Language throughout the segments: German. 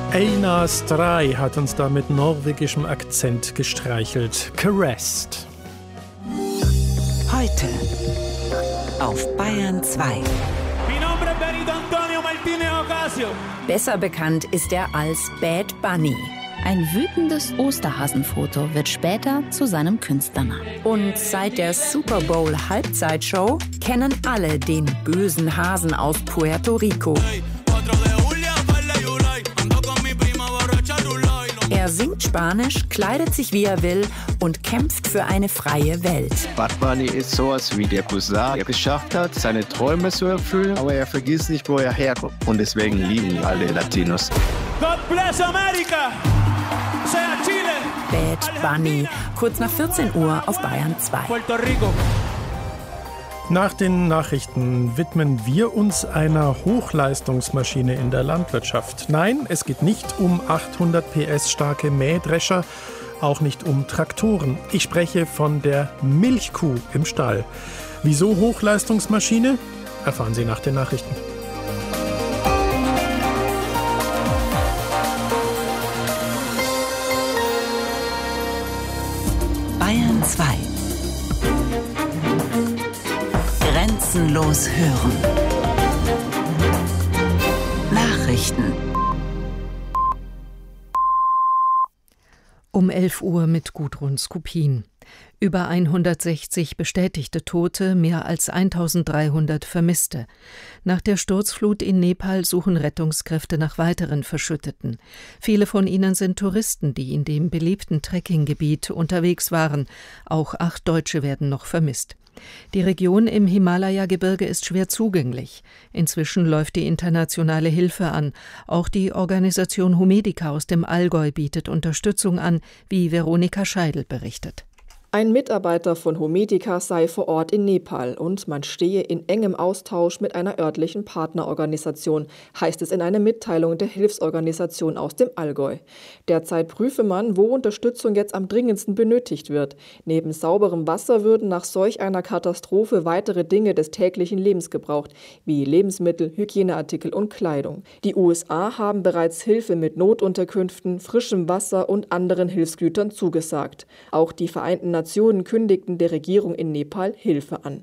Einar Stray hat uns da mit norwegischem Akzent gestreichelt. Caressed. Heute auf Bayern 2. Besser bekannt ist er als Bad Bunny. Ein wütendes Osterhasenfoto wird später zu seinem Künstlernamen. Und seit der Super Bowl Halbzeitshow kennen alle den bösen Hasen aus Puerto Rico. Er singt Spanisch, kleidet sich wie er will und kämpft für eine freie Welt. Bad Bunny ist sowas wie der Cousin, der geschafft hat, seine Träume zu erfüllen, aber er vergisst nicht, wo er herkommt. Und deswegen lieben ihn alle Latinos. God bless America! Sea Chile! Bad Bunny, kurz nach 14 Uhr auf Bayern 2. Puerto Rico. Nach den Nachrichten widmen wir uns einer Hochleistungsmaschine in der Landwirtschaft. Nein, es geht nicht um 800 PS starke Mähdrescher, auch nicht um Traktoren. Ich spreche von der Milchkuh im Stall. Wieso Hochleistungsmaschine? Erfahren Sie nach den Nachrichten. Bayern 2. Grenzenlos hören. Nachrichten. Um 11 Uhr mit Gudrun Skupin. Über 160 bestätigte Tote, mehr als 1300 Vermisste. Nach der Sturzflut in Nepal suchen Rettungskräfte nach weiteren Verschütteten. Viele von ihnen sind Touristen, die in dem beliebten Trekkinggebiet unterwegs waren. Auch 8 Deutsche werden noch vermisst. Die Region im Himalaya-Gebirge ist schwer zugänglich. Inzwischen läuft die internationale Hilfe an. Auch die Organisation Humedica aus dem Allgäu bietet Unterstützung an, wie Veronika Scheidel berichtet. Ein Mitarbeiter von Humedica sei vor Ort in Nepal und man stehe in engem Austausch mit einer örtlichen Partnerorganisation, heißt es in einer Mitteilung der Hilfsorganisation aus dem Allgäu. Derzeit prüfe man, wo Unterstützung jetzt am dringendsten benötigt wird. Neben sauberem Wasser würden nach solch einer Katastrophe weitere Dinge des täglichen Lebens gebraucht, wie Lebensmittel, Hygieneartikel und Kleidung. Die USA haben bereits Hilfe mit Notunterkünften, frischem Wasser und anderen Hilfsgütern zugesagt. Auch die Vereinten Nationen kündigten der Regierung in Nepal Hilfe an.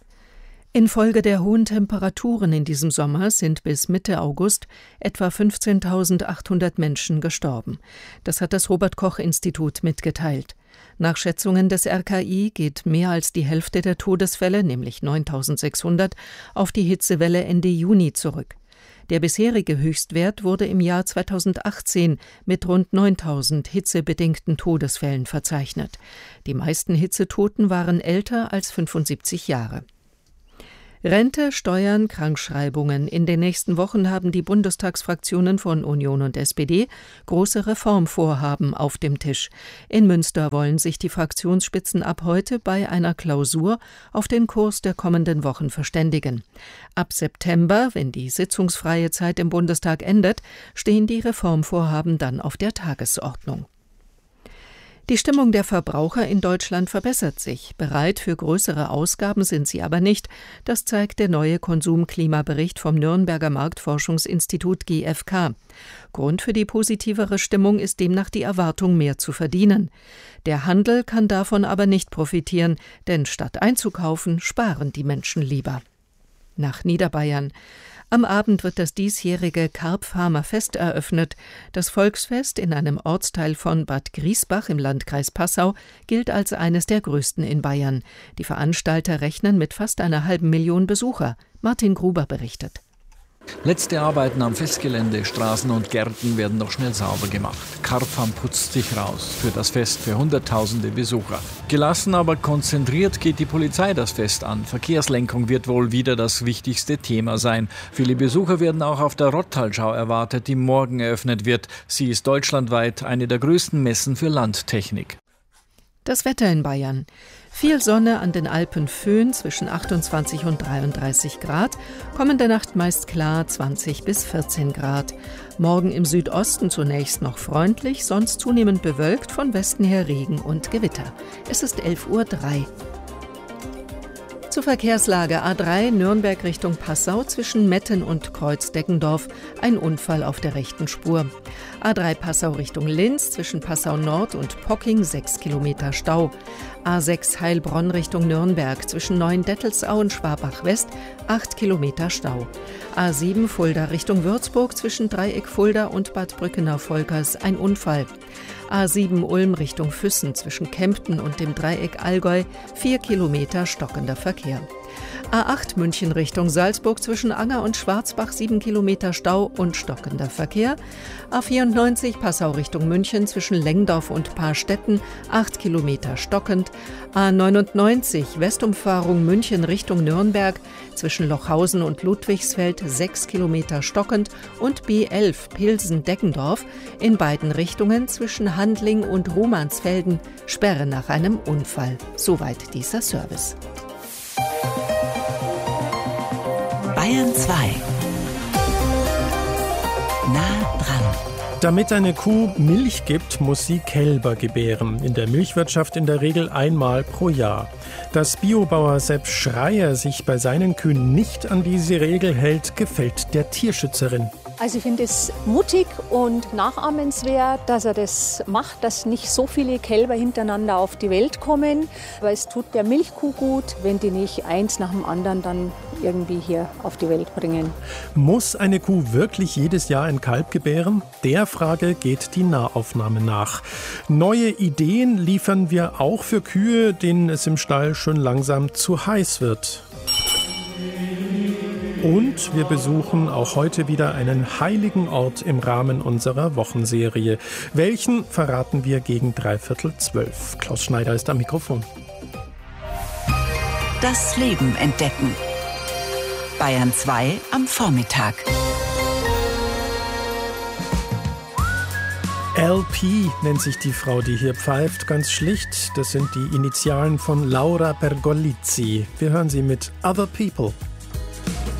Infolge der hohen Temperaturen in diesem Sommer sind bis Mitte August etwa 15.800 Menschen gestorben. Das hat das Robert-Koch-Institut mitgeteilt. Nach Schätzungen des RKI geht mehr als die Hälfte der Todesfälle, nämlich 9.600, auf die Hitzewelle Ende Juni zurück. Der bisherige Höchstwert wurde im Jahr 2018 mit rund 9.000 hitzebedingten Todesfällen verzeichnet. Die meisten Hitzetoten waren älter als 75 Jahre. Rente, Steuern, Krankschreibungen. In den nächsten Wochen haben die Bundestagsfraktionen von Union und SPD große Reformvorhaben auf dem Tisch. In Münster wollen sich die Fraktionsspitzen ab heute bei einer Klausur auf den Kurs der kommenden Wochen verständigen. Ab September, wenn die sitzungsfreie Zeit im Bundestag endet, stehen die Reformvorhaben dann auf der Tagesordnung. Die Stimmung der Verbraucher in Deutschland verbessert sich. Bereit für größere Ausgaben sind sie aber nicht. Das zeigt der neue Konsumklimabericht vom Nürnberger Marktforschungsinstitut GfK. Grund für die positivere Stimmung ist demnach die Erwartung, mehr zu verdienen. Der Handel kann davon aber nicht profitieren, denn statt einzukaufen, sparen die Menschen lieber. Nach Niederbayern. Am Abend wird das diesjährige Karpfarmer Fest eröffnet. Das Volksfest in einem Ortsteil von Bad Griesbach im Landkreis Passau gilt als eines der größten in Bayern. Die Veranstalter rechnen mit fast 500.000 Besucher. Martin Gruber berichtet. Letzte Arbeiten am Festgelände, Straßen und Gärten werden noch schnell sauber gemacht. Karpfarm putzt sich raus für das Fest für Hunderttausende Besucher. Gelassen, aber konzentriert geht die Polizei das Fest an. Verkehrslenkung wird wohl wieder das wichtigste Thema sein. Viele Besucher werden auch auf der Rottalschau erwartet, die morgen eröffnet wird. Sie ist deutschlandweit eine der größten Messen für Landtechnik. Das Wetter in Bayern. Viel Sonne, an den Alpen Föhn zwischen 28 und 33 Grad. Kommende Nacht meist klar, 20 bis 14 Grad. Morgen im Südosten zunächst noch freundlich, sonst zunehmend bewölkt, von Westen her Regen und Gewitter. Es ist 11.03 Uhr. Zur Verkehrslage A3 Nürnberg Richtung Passau zwischen Metten und Kreuz-Deggendorf. Ein Unfall auf der rechten Spur. A3 Passau Richtung Linz zwischen Passau Nord und Pocking 6 Kilometer Stau. A6 Heilbronn Richtung Nürnberg zwischen Neuendettelsau und Schwabach West 8 Kilometer Stau. A7 Fulda Richtung Würzburg zwischen Dreieck Fulda und Bad Brückenau-Volkers ein Unfall. A7 Ulm Richtung Füssen zwischen Kempten und dem Dreieck Allgäu 4 Kilometer stockender Verkehr. A8 München Richtung Salzburg zwischen Anger und Schwarzbach 7 Kilometer Stau und stockender Verkehr. A94 Passau Richtung München zwischen Lengdorf und Paarstetten 8 Kilometer stockend. A99 Westumfahrung München Richtung Nürnberg zwischen Lochhausen und Ludwigsfeld 6 Kilometer stockend und B11 Pilsen-Deggendorf in beiden Richtungen zwischen Handling und Romansfelden Sperre nach einem Unfall. Soweit dieser Service. Bayern 2. Nah dran. Damit eine Kuh Milch gibt, muss sie Kälber gebären. In der Milchwirtschaft in der Regel einmal pro Jahr. Dass Biobauer Sepp Schreier sich bei seinen Kühen nicht an diese Regel hält, gefällt der Tierschützerin. Also ich finde es mutig und nachahmenswert, dass er das macht, dass nicht so viele Kälber hintereinander auf die Welt kommen. Aber es tut der Milchkuh gut, wenn die nicht eins nach dem anderen dann irgendwie hier auf die Welt bringen. Muss eine Kuh wirklich jedes Jahr ein Kalb gebären? Der Frage geht die Nahaufnahme nach. Neue Ideen liefern wir auch für Kühe, denen es im Stall schon langsam zu heiß wird. Und wir besuchen auch heute wieder einen heiligen Ort im Rahmen unserer Wochenserie. Welchen verraten wir gegen 11:45. Klaus Schneider ist am Mikrofon. Das Leben entdecken. Bayern 2 am Vormittag. LP nennt sich die Frau, die hier pfeift, ganz schlicht. Das sind die Initialen von Laura Pergolizzi. Wir hören sie mit Other People.